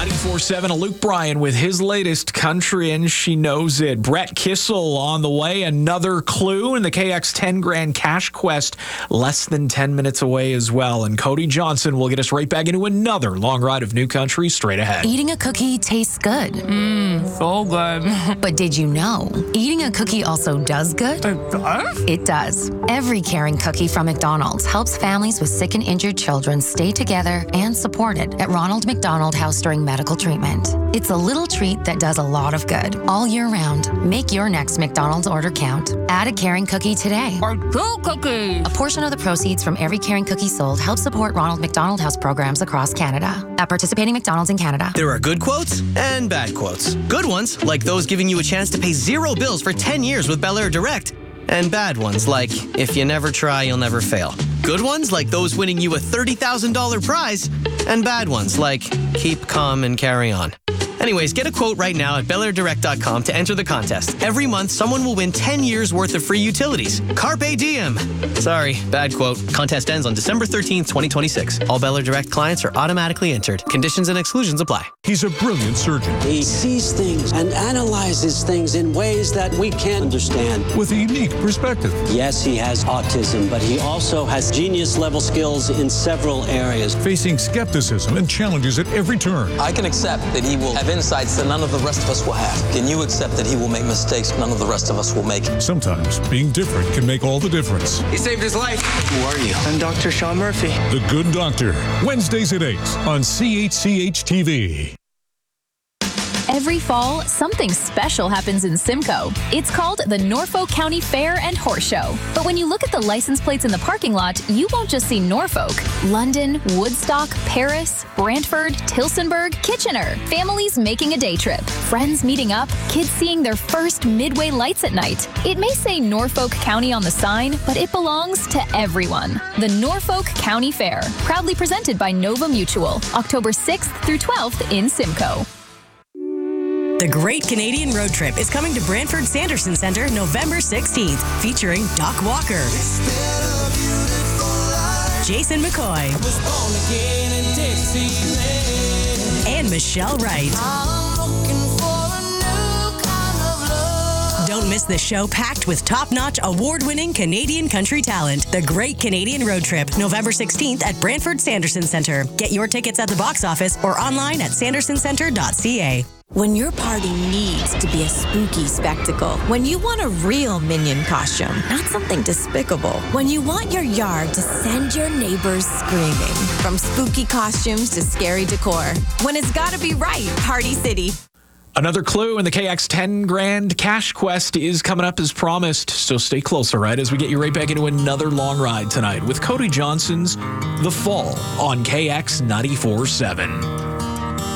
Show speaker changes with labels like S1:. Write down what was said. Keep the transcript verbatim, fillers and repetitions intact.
S1: ninety-four seven, Luke Bryan with his latest Country and She Knows It. Brett Kissel on the way. Another clue in the K X ten grand cash quest. Less than ten minutes away as well. And Cody Johnson will get us right back into another long ride of new country straight ahead.
S2: Eating a cookie tastes good.
S3: Mmm, so good.
S2: But did you know, eating a cookie also does good?
S3: It does?
S2: It does. Every caring cookie from McDonald's helps families with sick and injured children stay together and supported at Ronald McDonald House during medical treatment. It's a little treat that does a lot of good all year round. Make your next McDonald's order count. Add a caring cookie today.
S3: Or two cookies.
S2: A portion of the proceeds from every caring cookie sold helps support Ronald McDonald House programs across Canada. At participating McDonald's in Canada.
S4: There are good quotes and bad quotes. Good ones, like those giving you a chance to pay zero bills for ten years with Bel Air Direct. And bad ones, like, if you never try, you'll never fail. Good ones, like those winning you a thirty thousand dollars prize. And bad ones, like, keep calm and carry on. Anyways, get a quote right now at Bel Air Direct dot com to enter the contest. Every month, someone will win ten years worth of free utilities. Carpe diem. Sorry, bad quote. Contest ends on December thirteenth, twenty twenty-six. All Bel Air Direct clients are automatically entered. Conditions and exclusions apply.
S5: He's a brilliant surgeon.
S6: He sees things and analyzes things in ways that we can't understand.
S5: With a unique perspective.
S6: Yes, he has autism, but he also has genius-level skills in several areas.
S5: Facing skepticism and challenges at every turn.
S7: I can accept that he will have insights that none of the rest of us will have. Can you accept that he will make mistakes none of the rest of us will make?
S5: Sometimes being different can make all the difference.
S7: He saved his life.
S8: Who are you? I'm Doctor Sean Murphy.
S5: The Good Doctor. Wednesdays at eight on C H C H T V.
S9: Every fall, something special happens in Simcoe. It's called the Norfolk County Fair and Horse Show. But when you look at the license plates in the parking lot, you won't just see Norfolk. London, Woodstock, Paris, Brantford, Tilsonburg, Kitchener. Families making a day trip. Friends meeting up. Kids seeing their first Midway lights at night. It may say Norfolk County on the sign, but it belongs to everyone. The Norfolk County Fair. Proudly presented by Nova Mutual. October sixth through twelfth in Simcoe.
S10: The Great Canadian Road Trip is coming to Brantford Sanderson Centre November sixteenth, featuring Doc Walker, Jason McCoy, and Michelle Wright. Don't miss the show packed with top-notch, award-winning Canadian country talent. The Great Canadian Road Trip, November sixteenth at Brantford Sanderson Centre. Get your tickets at the box office or online at sanderson centre dot c a.
S11: When your party needs to be a spooky spectacle. When you want a real Minion costume, not something despicable. When you want your yard to send your neighbors screaming. From spooky costumes to scary decor. When it's gotta be right, Party City.
S1: Another clue in the K X ten grand cash quest is coming up as promised. So stay close, all right, as we get you right back into another long ride tonight with Cody Johnson's The Fall on K X ninety-four seven.